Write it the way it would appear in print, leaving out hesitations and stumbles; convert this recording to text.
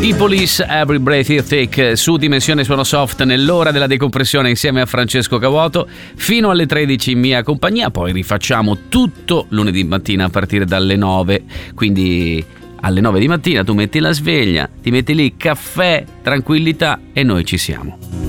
The Police, Every Breath You Take, su Dimensione Suono Soft, nell'ora della decompressione insieme a Francesco Cavoto fino alle 13 in mia compagnia. Poi rifacciamo tutto lunedì mattina a partire dalle 9, quindi alle 9 di mattina tu metti la sveglia, ti metti lì caffè, tranquillità e noi ci siamo.